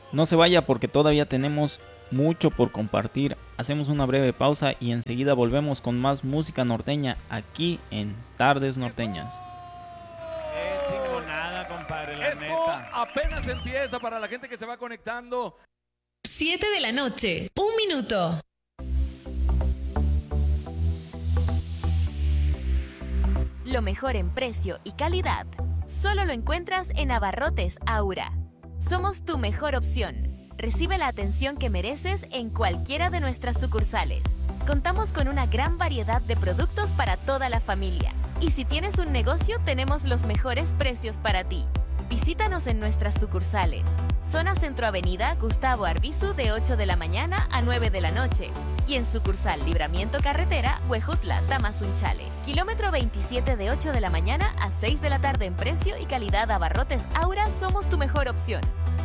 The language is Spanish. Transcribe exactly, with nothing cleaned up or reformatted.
No se vaya porque todavía tenemos mucho por compartir. Hacemos una breve pausa y enseguida volvemos con más música norteña aquí en Tardes Norteñas. Qué chingonada, compadre, la Esto neta. apenas empieza para la gente que se va conectando. siete de la noche, un minuto. Lo mejor en precio y calidad solo lo encuentras en Abarrotes Aura. Somos tu mejor opción. Recibe la atención que mereces en cualquiera de nuestras sucursales. Contamos con una gran variedad de productos para toda la familia. Y si tienes un negocio, tenemos los mejores precios para ti. Visítanos en nuestras sucursales. Zona Centro Avenida Gustavo Arbizu de ocho de la mañana a nueve de la noche. Y en sucursal Libramiento Carretera, Huejutla, Tamazunchale. Kilómetro veintisiete de ocho de la mañana a seis de la tarde en precio y calidad. Abarrotes Aura, somos tu mejor opción.